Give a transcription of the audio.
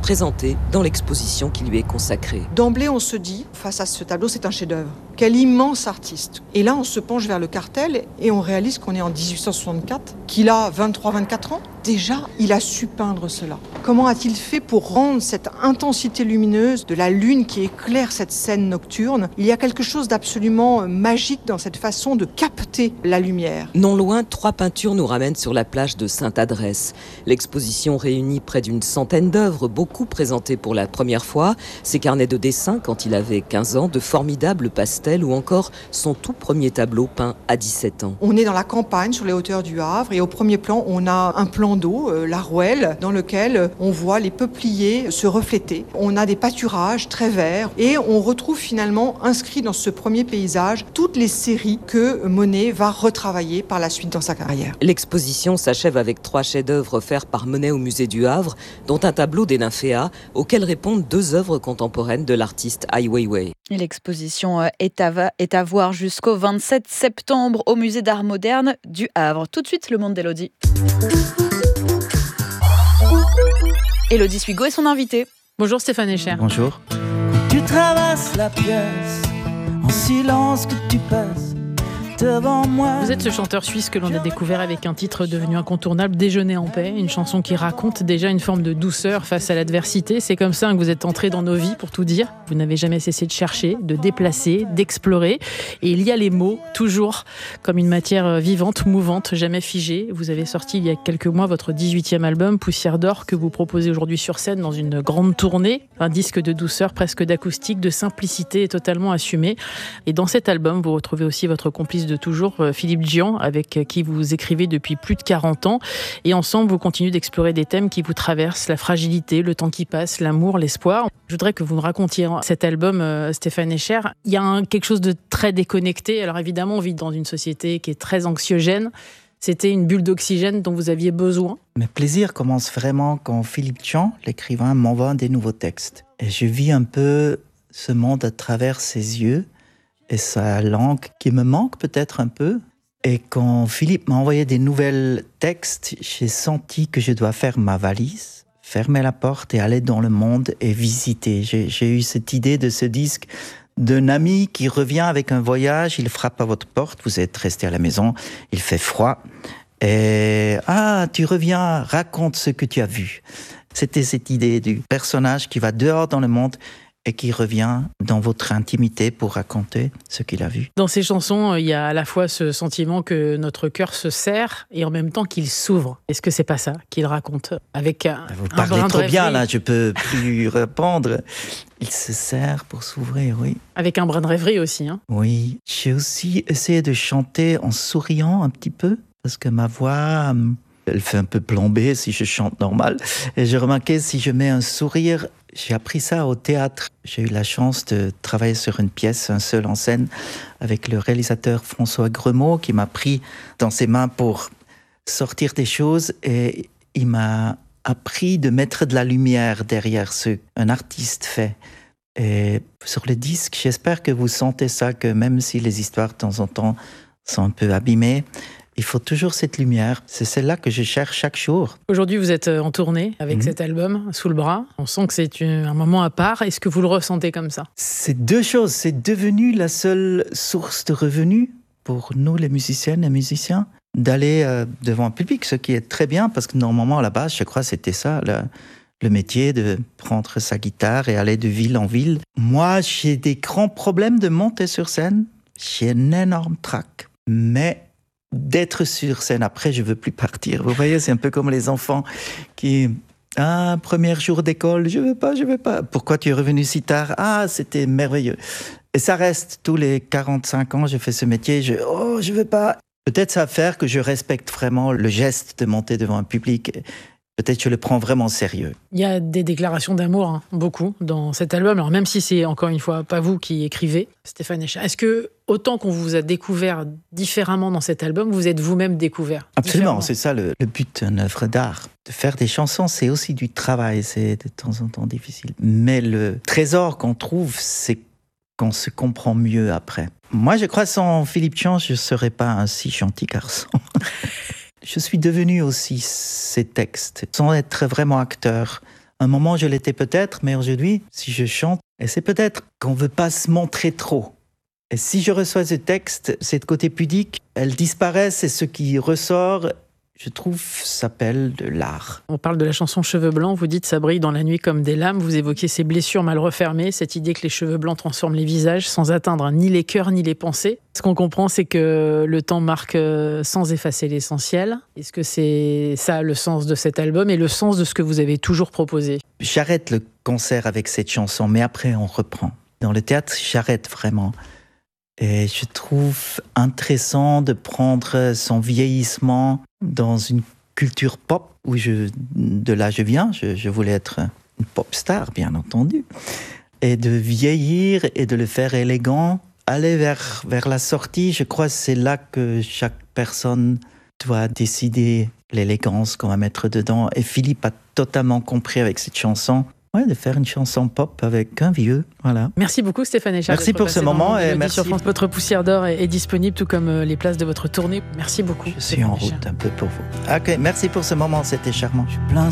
présenté dans l'exposition qui lui est consacrée. D'emblée, on se dit, face à ce tableau, c'est un chef-d'œuvre. Quel immense artiste. Et là, on se penche vers le cartel et on réalise qu'on est en 1864, qu'il a 23-24 ans. Déjà, il a su peindre cela. Comment a-t-il fait pour rendre cette intensité lumineuse de la lune qui éclaire cette scène nocturne ? Il y a quelque chose d'absolument magique dans cette façon de capter la lumière. Non loin, 3 peintures nous ramènent sur la plage de Sainte-Adresse. L'exposition réunit près d'une centaine d'œuvres, beaucoup présentées pour la première fois. Ses carnets de dessin quand il avait 15 ans, de formidables pastels ou encore son tout premier tableau peint à 17 ans. On est dans la campagne, sur les hauteurs du Havre, et au premier plan, on a un plan d'eau, la Rouelle, dans lequel on voit les peupliers se refléter. On a des pâturages très verts, et on retrouve finalement inscrit dans ce premier paysage toutes les séries que Monet va retravailler par la suite dans sa carrière. L'exposition s'achève avec 3 chefs-d'œuvre offerts par Monet au musée du Havre, dont un tableau des Nymphéas, auquel répondent 2 œuvres contemporaines de l'artiste Ai Weiwei. Et l'exposition est à voir jusqu'au 27 septembre au musée d'art moderne du Havre. Tout de suite, le monde d'Élodie. Élodie Suigo est son invitée. Bonjour Stéphane Echer. Bonjour. Tu traverses la pièce, en silence que tu passes devant moi. Vous êtes ce chanteur suisse que l'on a découvert avec un titre devenu incontournable, Déjeuner en paix, une chanson qui raconte déjà une forme de douceur face à l'adversité. C'est comme ça que vous êtes entré dans nos vies, pour tout dire. Vous n'avez jamais cessé de chercher, de déplacer, d'explorer. Et il y a les mots, toujours, comme une matière vivante, mouvante, jamais figée. Vous avez sorti il y a quelques mois votre 18e album, Poussière d'or, que vous proposez aujourd'hui sur scène dans une grande tournée. Un disque de douceur, presque d'acoustique, de simplicité et totalement assumé. Et dans cet album, vous retrouvez aussi votre complice de toujours, Philippe Djian, avec qui vous écrivez depuis plus de 40 ans. Et ensemble, vous continuez d'explorer des thèmes qui vous traversent, la fragilité, le temps qui passe, l'amour, l'espoir. Je voudrais que vous nous racontiez cet album, Stéphane Echer. Il y a quelque chose de très déconnecté. Alors évidemment, on vit dans une société qui est très anxiogène. C'était une bulle d'oxygène dont vous aviez besoin. Mes plaisirs commencent vraiment quand Philippe Djian, l'écrivain, m'envoie des nouveaux textes. Et je vis un peu ce monde à travers ses yeux et sa langue qui me manque peut-être un peu. Et quand Philippe m'a envoyé des nouveaux textes, j'ai senti que je dois faire ma valise, fermer la porte et aller dans le monde et visiter. J'ai eu cette idée de ce disque d'un ami qui revient avec un voyage, il frappe à votre porte, vous êtes resté à la maison, il fait froid. Et « Ah, tu reviens, raconte ce que tu as vu ». C'était cette idée du personnage qui va dehors dans le monde et qui revient dans votre intimité pour raconter ce qu'il a vu. Dans ces chansons, il y a à la fois ce sentiment que notre cœur se serre et en même temps qu'il s'ouvre. Est-ce que c'est pas ça qu'il raconte avec Vous parlez trop bien, là, je peux plus répondre. Il se serre pour s'ouvrir, oui. Avec un brin de rêverie aussi, hein. Oui, j'ai aussi essayé de chanter en souriant un petit peu, parce que ma voix, elle fait un peu plomber si je chante normal. Et j'ai remarqué, si je mets un sourire, j'ai appris ça au théâtre. J'ai eu la chance de travailler sur une pièce, un seul en scène, avec le réalisateur François Gremaud, qui m'a pris dans ses mains pour sortir des choses. Et il m'a appris de mettre de la lumière derrière ce qu'un artiste fait. Et sur le disque, j'espère que vous sentez ça, que même si les histoires de temps en temps sont un peu abîmées, il faut toujours cette lumière. C'est celle-là que je cherche chaque jour. Aujourd'hui, vous êtes en tournée avec cet album sous le bras. On sent que c'est un moment à part. Est-ce que vous le ressentez comme ça ? C'est 2 choses. C'est devenu la seule source de revenus pour nous, les musiciennes et musiciens, d'aller devant un public, ce qui est très bien, parce que normalement, à la base, je crois que c'était ça, le métier de prendre sa guitare et aller de ville en ville. Moi, j'ai des grands problèmes de monter sur scène. J'ai un énorme trac. Mais d'être sur scène, après, je veux plus partir. Vous voyez, c'est un peu comme les enfants qui... Ah, premier jour d'école, je veux pas. Pourquoi tu es revenu si tard? Ah, c'était merveilleux. Et ça reste, tous les 45 ans, je fais ce métier, je veux pas. Peut-être ça va faire que je respecte vraiment le geste de monter devant un public. Peut-être que je le prends vraiment au sérieux. Il y a des déclarations d'amour, beaucoup, dans cet album. Alors même si c'est, encore une fois, pas vous qui écrivez, Stéphane Echer, est-ce que, autant qu'on vous a découvert différemment dans cet album, vous êtes vous-même découvert? Absolument, c'est ça le but d'une œuvre d'art. De faire des chansons, c'est aussi du travail, c'est de temps en temps difficile. Mais le trésor qu'on trouve, c'est qu'on se comprend mieux après. Moi, je crois que sans Philippe Djian, je ne serais pas un si gentil garçon. Je suis devenu aussi ces textes, sans être vraiment acteur. Un moment, je l'étais peut-être, mais aujourd'hui, si je chante, et c'est peut-être qu'on ne veut pas se montrer trop. Et si je reçois ce texte, cette côté pudique, elle disparaît, et ce qui ressort, je trouve, s'appelle de l'art. On parle de la chanson Cheveux blancs, vous dites ça brille dans la nuit comme des lames, vous évoquez ces blessures mal refermées, cette idée que les cheveux blancs transforment les visages sans atteindre ni les cœurs ni les pensées. Ce qu'on comprend, c'est que le temps marque sans effacer l'essentiel. Est-ce que c'est ça le sens de cet album et le sens de ce que vous avez toujours proposé ? J'arrête le concert avec cette chanson, mais après on reprend. Dans le théâtre, j'arrête vraiment. Et je trouve intéressant de prendre son vieillissement dans une culture pop où de là je viens. Je voulais être une pop star, bien entendu. Et de vieillir et de le faire élégant, aller vers la sortie, je crois que c'est là que chaque personne doit décider l'élégance qu'on va mettre dedans. Et Philippe a totalement compris avec cette chanson. Ouais, de faire une chanson pop avec un vieux, voilà. Merci beaucoup Stéphane Echard. Merci pour ce moment et merci. Sur France, votre Poussière d'or est disponible, tout comme les places de votre tournée. Merci beaucoup. Je suis en route un peu pour vous. Ok, merci pour ce moment, c'était charmant.